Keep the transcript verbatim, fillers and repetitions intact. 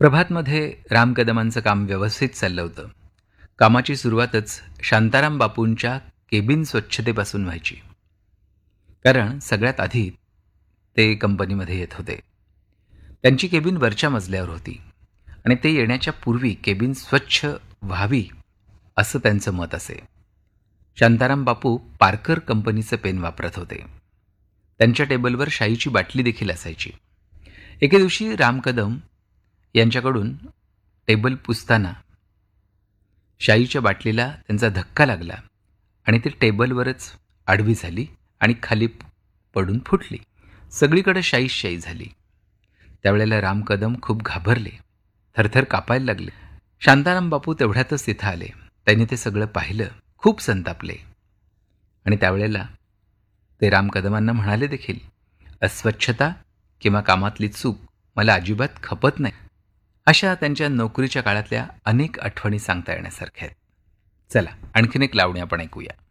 प्रभातमध्ये राम कदमांचं काम व्यवस्थित चाललं होतं. कामाची सुरुवातच शांताराम बापूंच्या केबिन स्वच्छतेपासून व्हायची. कारण सगळ्यात आधी ते कंपनीमध्ये येत होते. त्यांची केबिन वरच्या मजल्यावर होती आणि ते येण्याच्या पूर्वी केबिन स्वच्छ व्हावी असं त्यांचं मत असे. शांताराम बापू पार्कर कंपनीचं पेन वापरत होते. त्यांच्या टेबलवर शाईची बाटली देखील असायची. एके दिवशी राम कदम यांच्याकडून टेबल पुसताना शाईच्या बाटलीला त्यांचा धक्का लागला आणि ती टेबलवरच आडवी झाली आणि खाली पडून फुटली. सगळीकडे शाईच शाई झाली. त्यावेळेला राम कदम खूप घाबरले, थरथर कापायला लागले. शांताराम बापू तेवढ्यातच तिथं आले. त्यांनी ते सगळं पाहिलं, खूप संतापले आणि त्यावेळेला ते राम कदमांना म्हणाले देखील, अस्वच्छता किंवा कामातली चूक मला अजिबात खपत नाही. अशा त्यांच्या नोकरीच्या काळातल्या अनेक आठवणी सांगता येण्यासारख्या आहेत. चला आणखीन एक लावणी आपण ऐकूया.